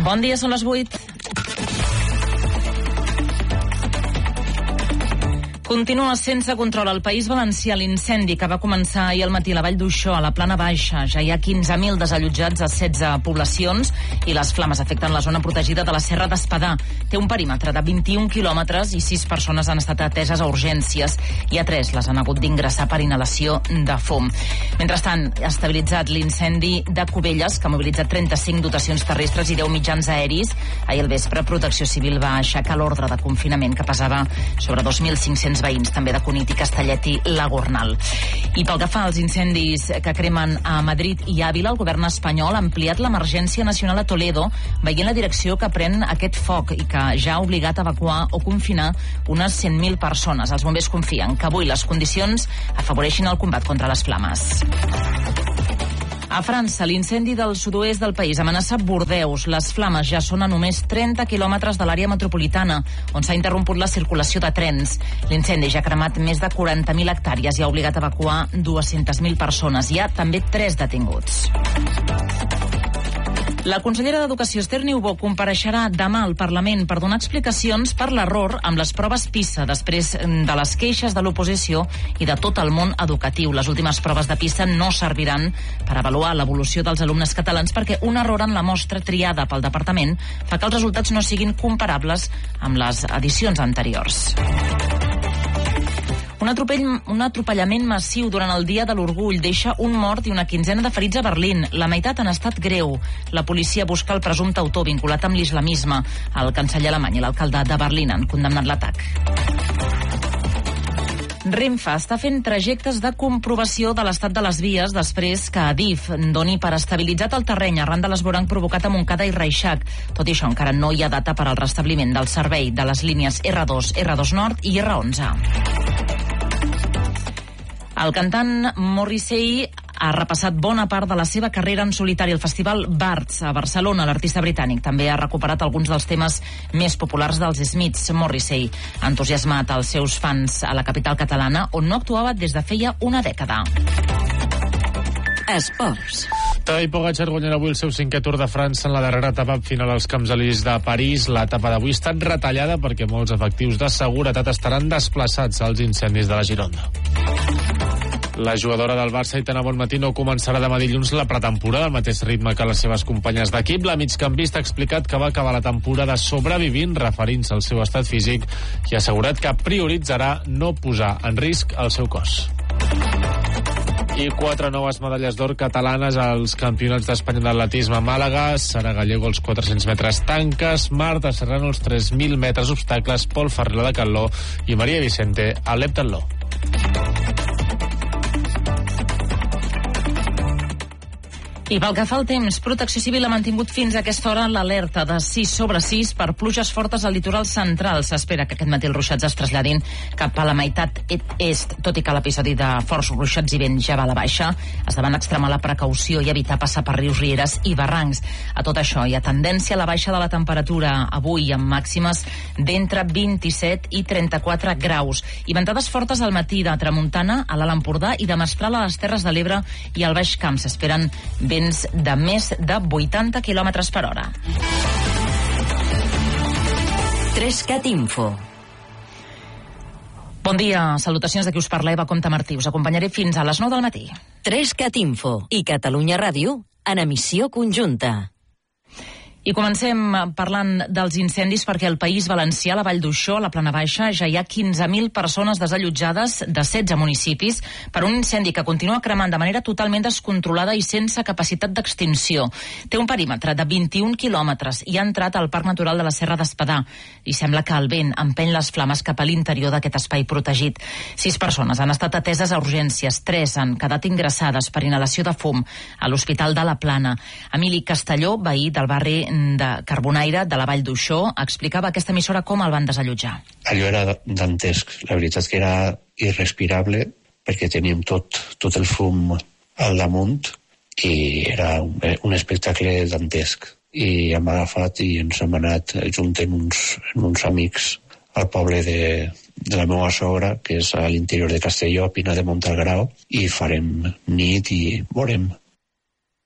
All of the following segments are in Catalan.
Bon dia, són les 8. Continua sense control al País Valencià l'incendi que va començar ahir al matí a la Vall d'Uixó, a la Plana Baixa. Ja hi ha 15.000 desallotjats a 16 poblacions i les flames afecten la zona protegida de la Serra d'Espadà. Té un perímetre de 21 quilòmetres i 6 persones han estat ateses a urgències i a 3 les han hagut d'ingressar per inhalació de fum. Mentrestant, ha estabilitzat l'incendi de Cubelles, que ha mobilitzat 35 dotacions terrestres i 10 mitjans aeris. Ahir al vespre, Protecció Civil va aixecar l'ordre de confinament que pesava sobre 2.500 veïns també de Cunit i Castellet i la Gornal. I pel que fa als incendis que cremen a Madrid i Àvila, el govern espanyol ha ampliat l'emergència nacional a Toledo, veient la direcció que pren aquest foc i que ja ha obligat a evacuar o confinar unes 100.000 persones. Els bombers confien que avui les condicions afavoreixin el combat contra les flames. A França, l'incendi del sud-oest del país amenaça Bordeus. Les flames ja són a només 30 quilòmetres de l'àrea metropolitana, on s'ha interromput la circulació de trens. L'incendi ja ha cremat més de 40.000 hectàrees i ha obligat a evacuar 200.000 persones. Hi ha també 3 detinguts. La consellera d'Educació, Esther Niubó, compareixerà demà al Parlament per donar explicacions per l'error amb les proves PISA, després de les queixes de l'oposició i de tot el món educatiu. Les últimes proves de PISA no serviran per avaluar l'evolució dels alumnes catalans perquè un error en la mostra triada pel departament fa que els resultats no siguin comparables amb les edicions anteriors. Un atropellament massiu durant el Dia de l'Orgull deixa un mort i una quinzena de ferits a Berlín. La meitat en estat greu. La policia busca el presumpte autor vinculat amb l'islamisme. El canceller alemany i l'alcalde de Berlín han condemnat l'atac. Renfe està fent trajectes de comprovació de l'estat de les vies després que Adif doni per estabilitzat el terreny arran de l'esvoranc provocat a Montcada i Reixac. Tot i això, encara no hi ha data per al restabliment del servei de les línies R2, R2 Nord i R11. El cantant Morrissey ha repassat bona part de la seva carrera en solitari al Festival Barts a Barcelona. L'artista britànic també ha recuperat alguns dels temes més populars dels Smiths. Morrissey ha entusiasmat els seus fans a la capital catalana, on no actuava des de feia una dècada. Esports. Tadej Pogačar guanyarà avui el seu 5è Tour de França en la darrera etapa final als Camps Elíseos de París. L'etapa d'avui ha estat retallada perquè molts efectius de seguretat estaran desplaçats als incendis de la Gironda. La jugadora del Barça, Aitana Bonmatí, no començarà demà dilluns la pretemporada al mateix ritme que les seves companyes d'equip. La migcampista ha explicat que va acabar la temporada sobrevivint, referint-se al seu estat físic, i ha assegurat que prioritzarà no posar en risc el seu cos. I 4 noves medalles d'or catalanes als Campionats d'Espanya d'atletisme a Màlaga. Sara Gallego als 400 metres tanques, Marta Serrano als 3.000 metres obstacles, Pol Ferrer de Catló i Maria Vicente a l'heptatló. I pel que fa al temps, Protecció Civil ha mantingut fins a aquesta hora l'alerta de 6/6 per pluges fortes al litoral central. S'espera que aquest matí els ruixats es traslladin cap a la meitat est, tot i que l'episodi de forts ruixats i vent ja va a la baixa. Es demana extremar la precaució i evitar passar per rius, rieres i barrancs. A tot això hi ha tendència a la baixa de la temperatura avui, amb màximes d'entre 27 i 34 graus. I ventades fortes al matí de tramuntana a l'Alt Empordà i de Mestral a les Terres de l'Ebre i al Baix Camp. S'esperen vents de més de 80 km per hora. 3CAT Info. Bon dia, salutacions de qui us parla, Eva Comte Martí. Us acompanyaré fins a les 9 del matí. 3CAT Info i Catalunya Ràdio en emissió conjunta. I comencem parlant dels incendis perquè al País Valencià, a la Vall d'Uixó, a la Plana Baixa, ja hi ha 15.000 persones desallotjades de 16 municipis per un incendi que continua cremant de manera totalment descontrolada i sense capacitat d'extinció. Té un perímetre de 21 quilòmetres i ha entrat al Parc Natural de la Serra d'Espadà. I sembla que el vent empeny les flames cap a l'interior d'aquest espai protegit. 6 persones han estat ateses a urgències, 3 han quedat ingressades per inhalació de fum a l'Hospital de la Plana. Emili Castelló, veí del barri de Carbonaire, de la Vall d'Uixó, explicava a aquesta emissora com el van desallotjar. Allò era dantesc. La veritat és que era irrespirable perquè teníem tot el fum al damunt i era un espectacle dantesc. I hem agafat i ens hem anat junt amb uns amics al poble de la meva sogra, que és a l'interior de Castelló, a Pina de Montalgrao, i farem nit i veurem.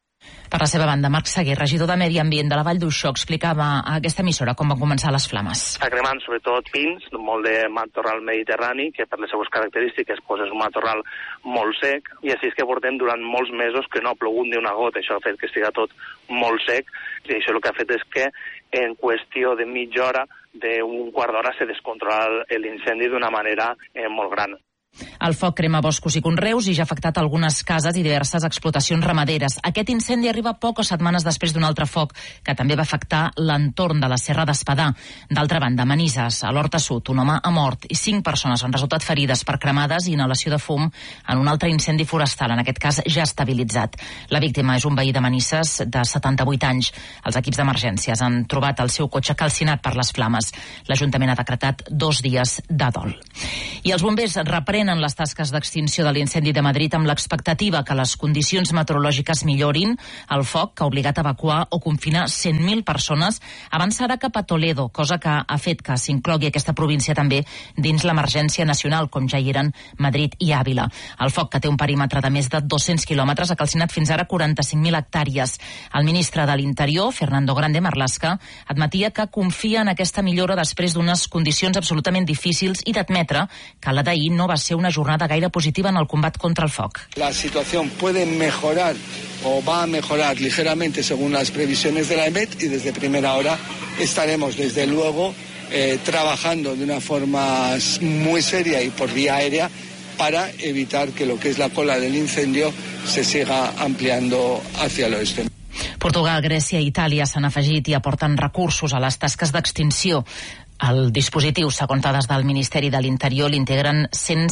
Per la seva banda, Marc Seguer, regidor de Medi Ambient de la Vall d'Uixó, explicava a aquesta emissora com van començar les flames. Està cremant sobretot pins, molt de matorral mediterrani, que per les seves característiques és un matorral molt sec, i així és que portem durant molts mesos que no ha plogut ni una gota. Això ha fet que estigui tot molt sec, i això el que ha fet és que en qüestió de mitja hora, d'un quart d'hora, se descontrola l'incendi d'una manera molt gran. El foc crema boscos i conreus i ja ha afectat algunes cases i diverses explotacions ramaderes. Aquest incendi arriba poques setmanes després d'un altre foc que també va afectar l'entorn de la Serra d'Espadà. D'altra banda, a Manises, a l'Horta Sud, un home ha mort i 5 persones han resultat ferides per cremades i inhalació de fum en un altre incendi forestal, en aquest cas ja estabilitzat. La víctima és un veí de Manises de 78 anys. Els equips d'emergències han trobat el seu cotxe calcinat per les flames. L'Ajuntament ha decretat 2 dies de dol. I els bombers reprenen les tasques d'extinció de l'incendi de Madrid amb l'expectativa que les condicions meteorològiques millorin. El foc, que ha obligat a evacuar o confinar 100.000 persones, avançarà cap a Toledo, cosa que ha fet que s'inclogui aquesta província també dins l'emergència nacional, com ja hi eren Madrid i Àvila. El foc, que té un perímetre de més de 200 quilòmetres, ha calcinat fins ara 45.000 hectàrees. El ministre de l'Interior, Fernando Grande Marlaska, admetia que confia en aquesta millora després d'unes condicions absolutament difícils i d'admetre que la d'ahir no va ser una jornada gaire positiva en el combat contra el foc. La situación puede mejorar o va a mejorar ligeramente según las previsiones de la EMET, y desde primera hora estaremos desde luego trabajando de una forma muy seria y por vía aérea para evitar que lo que es la cola del incendio se siga ampliando hacia el oeste. Portugal, Grècia i Itàlia s'han afegit i aporten recursos a les tasques d'extinció. El dispositiu, segons dades del Ministeri de l'Interior, l'integren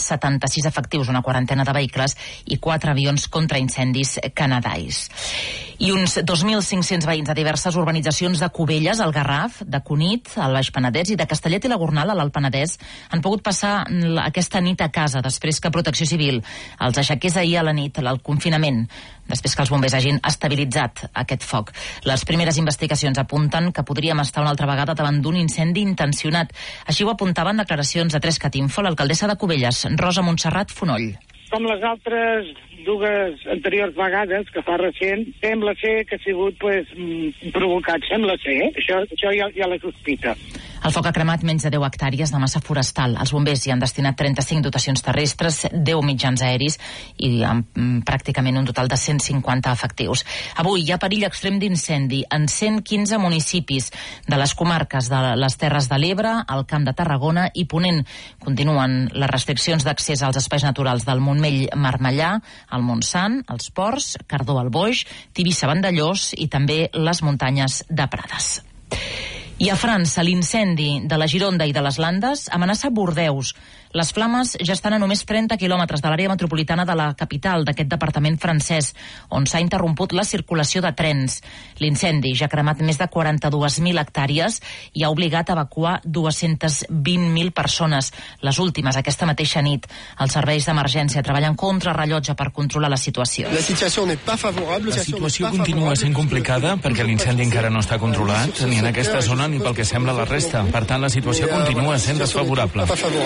176 efectius, una quarantena de vehicles i 4 avions contra incendis canadais. I uns 2.500 veïns de diverses urbanitzacions de Cubelles, al Garraf, de Cunit, al Baix Penedès, i de Castellet i la Gornal, a l'Alt Penedès, han pogut passar aquesta nit a casa després que Protecció Civil els aixequés ahir a la nit el confinament, després que els bombers hagin estabilitzat aquest foc. Les primeres investigacions apunten que podríem estar una altra vegada davant d'un incendi intencionat. Així ho apuntaven declaracions a 3cat Info l'alcaldessa de Cubelles, Rosa Montserrat Fonoll. Com les altres dues anteriors vegades, que fa recent, sembla ser que ha sigut provocat, sembla ser, això ja la sospita. El foc ha cremat menys de 10 hectàrees de massa forestal. Els bombers hi han destinat 35 dotacions terrestres, 10 mitjans aeris i amb pràcticament un total de 150 efectius. Avui hi ha perill extrem d'incendi en 115 municipis de les comarques de les Terres de l'Ebre, el Camp de Tarragona i Ponent. Continuen les restriccions d'accés als espais naturals del Montmell-Marmellà, el Montsant, els Ports, Cardó al Boix, Tivissa-Vandellós i també les muntanyes de Prades. I a França, l'incendi de la Gironda i de les Landes amenaça Bordeus. Les flames ja estan a només 30 quilòmetres de l'àrea metropolitana de la capital d'aquest departament francès, on s'ha interromput la circulació de trens. L'incendi ja ha cremat més de 42.000 hectàrees i ha obligat a evacuar 220.000 persones. Les últimes, aquesta mateixa nit. Els serveis d'emergència treballen contra rellotge per controlar la situació. La situació continua sent complicada perquè l'incendi encara no està controlat, ni en aquesta zona ni pel que sembla la resta. Per tant, la situació continua sent desfavorable.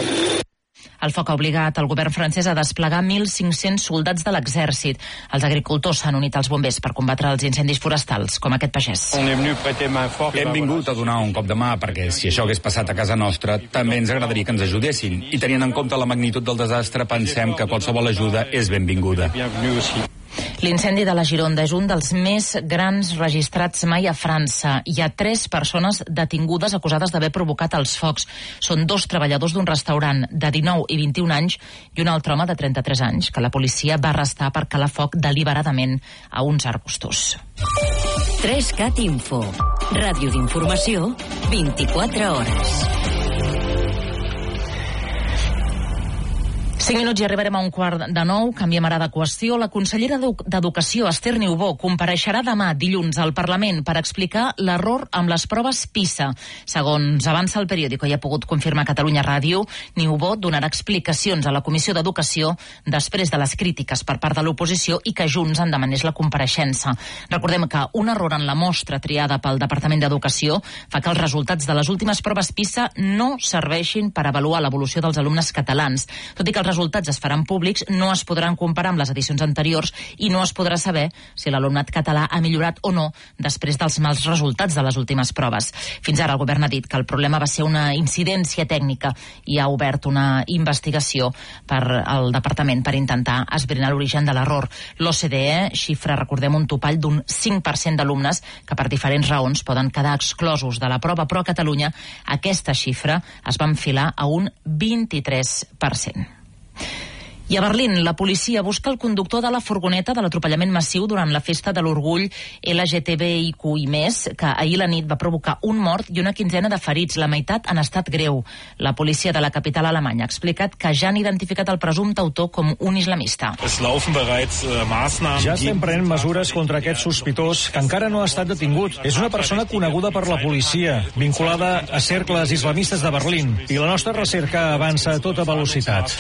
El foc ha obligat el govern francès a desplegar 1.500 soldats de l'exèrcit. Els agricultors s'han unit als bombers per combatre els incendis forestals, com aquest pagès. Hem vingut a donar un cop de mà perquè si això hagués passat a casa nostra també ens agradaria que ens ajudessin. I tenint en compte la magnitud del desastre, pensem que qualsevol ajuda és benvinguda. L'incendi de la Gironda és un dels més grans registrats mai a França. Hi ha 3 persones detingudes acusades d'haver provocat els focs. Són 2 treballadors d'un restaurant de 19 i 21 anys i un altre home de 33 anys que la policia va arrestar per calar foc deliberadament a uns arbustos. 3cat Info. Ràdio d'informació, 24 hores. 5 minuts i arribarem a 8:45. Canviem ara de qüestió. La consellera d'Educació, Esther Niubó, compareixerà demà, dilluns, al Parlament per explicar l'error amb les proves PISA. Segons avança el periòdico i ha pogut confirmar Catalunya Ràdio, Niubó donarà explicacions a la Comissió d'Educació després de les crítiques per part de l'oposició i que Junts en demanés la compareixença. Recordem que un error en la mostra triada pel Departament d'Educació fa que els resultats de les últimes proves PISA no serveixin per avaluar l'evolució dels alumnes catalans, tot i que els resultats resultats es faran públics, no es podran comparar amb les edicions anteriors i no es podrà saber si l'alumnat català ha millorat o no després dels mals resultats de les últimes proves. Fins ara el govern ha dit que el problema va ser una incidència tècnica i ha obert una investigació per al departament per intentar esbrinar l'origen de l'error. L'OCDE xifra, recordem, un topall d'un 5% d'alumnes que per diferents raons poden quedar exclosos de la prova, però a Catalunya aquesta xifra es va enfilar a un 23%. I a Berlín, la policia busca el conductor de la furgoneta de l'atropellament massiu durant la festa de l'orgull LGTBIQ+, que ahir la nit va provocar un mort i una quinzena de ferits, la meitat en estat greu. La policia de la capital alemanya ha explicat que ja han identificat el presumpte autor com un islamista. Ja estem prenent mesures contra aquest sospitós que encara no ha estat detingut. És una persona coneguda per la policia, vinculada a cercles islamistes de Berlín, i la nostra recerca avança a tota velocitat.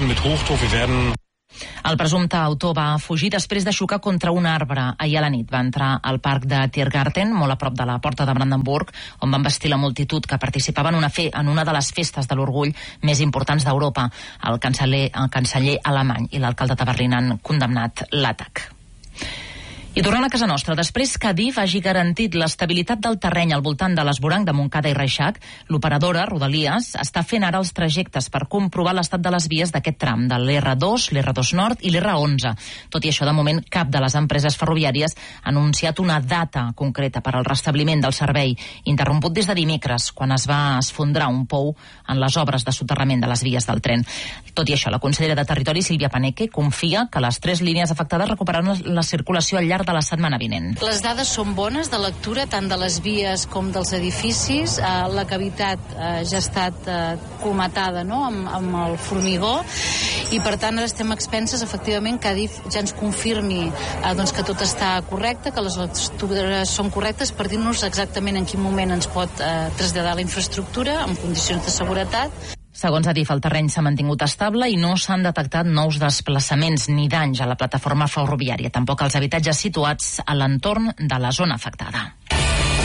El presumpte autor va fugir després de xocar contra un arbre. Ahir a la nit va entrar al parc de Tiergarten, molt a prop de la porta de Brandenburg, on van vestir la multitud que participava en una de les festes de l'orgull més importants d'Europa. El canceller alemany i l'alcalde de Berlín han condemnat l'atac. I tornant a casa nostra, després que Adif hagi garantit l'estabilitat del terreny al voltant de l'esvoranc de Montcada i Reixac, l'operadora, Rodalies, està fent ara els trajectes per comprovar l'estat de les vies d'aquest tram, de l'R2, l'R2 Nord i l'R11. Tot i això, de moment, cap de les empreses ferroviàries ha anunciat una data concreta per al restabliment del servei, interromput des de dimecres, quan es va esfondrar un pou en les obres de soterrament de les vies del tren. Tot i això, la consellera de Territori, Sílvia Paneque, confia que les 3 línies afectades recuperaran la circulació al llarg de la setmana vinent. Les dades són bones de lectura, tant de les vies com dels edificis. La cavitat ja ha estat colmatada, no?, amb el formigó, i per tant ara estem expenses, efectivament, que Adif ja ens confirmi que tot està correcte, que les lectures són correctes, per dir-nos exactament en quin moment ens pot traslladar la infraestructura en condicions de seguretat. Segons Adif, el terreny s'ha mantingut estable i no s'han detectat nous desplaçaments ni danys a la plataforma ferroviària, tampoc als habitatges situats a l'entorn de la zona afectada.